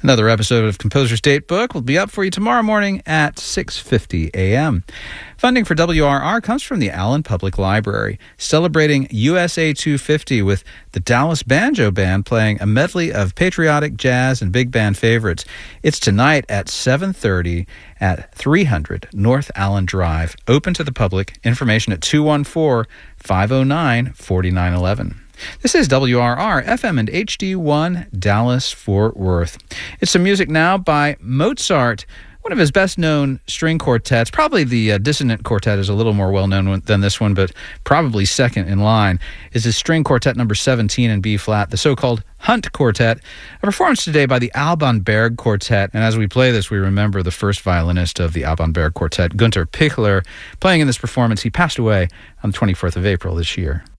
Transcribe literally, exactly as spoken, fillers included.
Another episode of Composer's Datebook will be up for you tomorrow morning at six fifty a.m. Funding for W R R comes from the Allen Public Library, celebrating U S A two fifty with the Dallas Banjo Band playing a medley of patriotic jazz and big band favorites. It's tonight at seven thirty at three hundred North Allen Drive. Open to the public. Information at two one four, five oh nine, four nine one one. This is W R R, F M and H D one, Dallas-Fort Worth. It's some music now by Mozart, one of his best-known string quartets. Probably the uh, Dissonant Quartet is a little more well-known than this one, but probably second in line is his string quartet number seventeen in B-flat, the so-called Hunt Quartet, a performance today by the Alban Berg Quartet. And as we play this, we remember the first violinist of the Alban Berg Quartet, Gunter Pichler, playing in this performance. He passed away on the twenty-fourth of April this year.